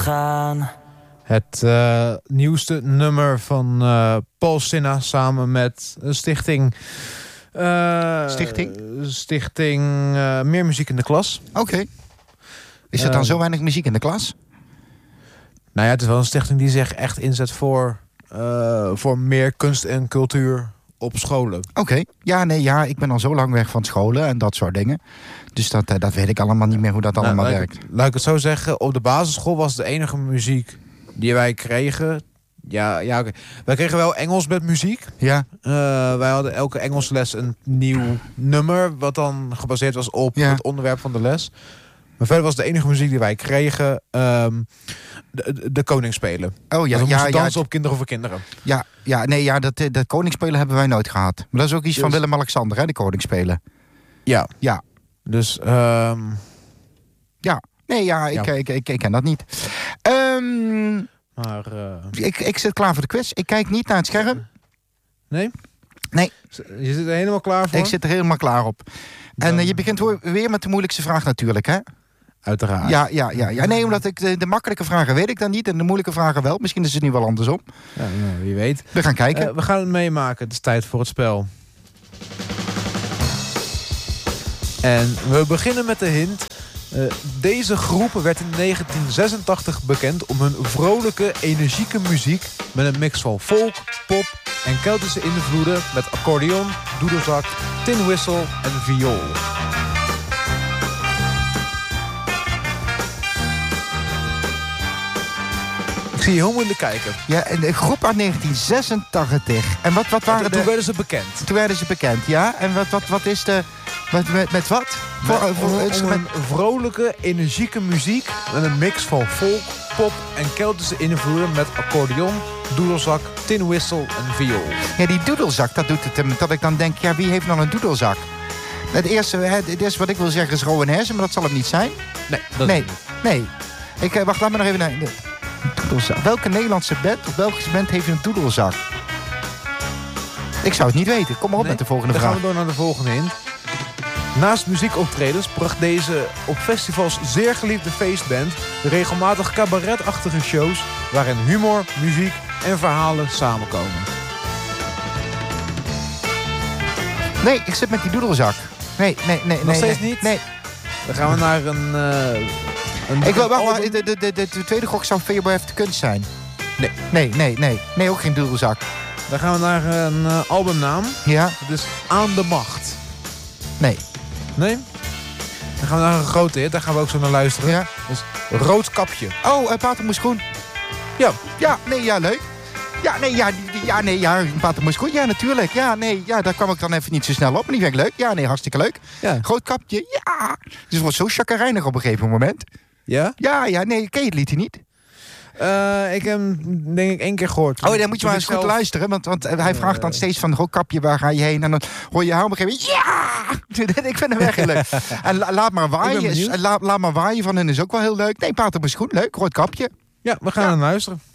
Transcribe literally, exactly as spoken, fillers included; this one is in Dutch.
gaan. Het uh, nieuwste nummer van uh, Paul Sinha samen met een stichting... Uh, stichting? Stichting uh, Meer Muziek in de Klas. Oké. Okay. Is er dan uh, zo weinig muziek in de klas? Nou ja, het is wel een stichting die zich echt inzet voor, uh, voor meer kunst en cultuur op scholen. Oké. Okay. Ja, nee, ja, ik ben al zo lang weg van scholen en dat soort dingen. Dus dat, uh, dat weet ik allemaal niet meer hoe dat allemaal nou, werkt. Laat ik, laat ik het zo zeggen, op de basisschool was de enige muziek die wij kregen... Ja, ja okay. Wij kregen wel Engels met muziek. Ja. Uh, wij hadden elke Engelse les een nieuw nummer... wat dan gebaseerd was op ja. het onderwerp van de les. Maar verder was de enige muziek die wij kregen... Um, de, de Koningsspelen. Oh ja, dus we ja, moesten dansen ja. op Kinderen voor Kinderen. Ja, ja, nee, ja dat, dat Koningsspelen hebben wij nooit gehad. Maar dat is ook iets dus, van Willem-Alexander, hè, de Koningsspelen. Ja. Ja. Dus, um, ja. Nee, ja, ik, ja. Ik, ik, ik, ik ken dat niet. Um, maar... Uh, ik, ik zit klaar voor de quiz. Ik kijk niet naar het scherm. Nee? Nee. Je zit er helemaal klaar voor? Ik zit er helemaal klaar op. En uh, je begint weer met de moeilijkste vraag natuurlijk, hè? Uiteraard. Ja, ja, ja, ja. Nee, omdat ik de, de makkelijke vragen weet ik dan niet. En de moeilijke vragen wel. Misschien is het nu wel andersom. Ja, nou, wie weet. We gaan kijken. Uh, we gaan het meemaken. Het is tijd voor het spel. En we beginnen met de hint. Uh, deze groep werd in negentien zesentachtig bekend om hun vrolijke, energieke muziek... met een mix van folk, pop en Keltische invloeden... met accordeon, doedelzak, tin whistle en viool. Ik zie je heel moeilijk kijken. Ja, een groep uit negentien zesentachtig. En wat, wat waren ja, de... Toen werden ze bekend. Toen werden ze bekend, ja. En wat, wat, wat is de... Met, met, met wat? Met, voor, voor, om, om een vrolijke, energieke muziek... met een mix van folk, pop en Keltische invloeden... met accordeon, doedelzak, tin whistle en viool. Ja, die doedelzak, dat doet het hem. Dat ik dan denk, ja, wie heeft nou een doedelzak? Het eerste, het eerste wat ik wil zeggen is Rowan Hersen, maar dat zal het niet zijn. Nee, dat nee, is het niet. Nee. Ik, wacht, laat me nog even naar... Doedelzak. Welke Nederlandse band of welke band heeft een doedelzak? Ik zou het niet weten. Kom maar op nee, met de volgende dan vraag. Dan gaan we door naar de volgende hint. Naast muziekoptredens bracht deze op festivals zeer geliefde feestband... regelmatig cabaretachtige shows... waarin humor, muziek en verhalen samenkomen. Nee, ik zit met die doedelzak. Nee, nee, nee. Nog nee, steeds nee, niet? Nee. Dan gaan we naar een... Uh, een ik wil, wacht maar, de, de, de, de, de tweede gok zou Fearboy Have the Kunst zijn. Nee. Nee, nee, nee. Nee, ook geen doedelzak. Dan gaan we naar een uh, albumnaam. Ja. Het is Aan de Macht. Nee. Nee? Dan gaan we naar een grote hit. Daar gaan we ook zo naar luisteren. Ja. Dus Roodkapje. Oh, uh, Patermoesgroen. Ja. Ja, nee, ja, leuk. Ja, nee, ja, ja, nee, ja, Patermoesgroen. Ja, natuurlijk. Ja, nee, ja, daar kwam ik dan even niet zo snel op. Maar die vind ik leuk. Ja, nee, hartstikke leuk. Ja. Roodkapje, ja. Dus het wordt zo chagrijnig op een gegeven moment. Ja? Ja, ja, nee, ken je het liedje niet? Uh, ik heb hem denk ik één keer gehoord. Oh, dan moet je maar eens zelf... goed luisteren. Want, want hij vraagt dan steeds van Roodkapje, waar ga je heen? En dan hoor je haar op een gegeven moment, ja! Ik vind hem echt heel leuk. En la, laat maar waaien. La, laat maar waaien van hen is ook wel heel leuk. Nee, Patermoesgroen, leuk. Roodkapje. Ja, we gaan ja. naar luisteren.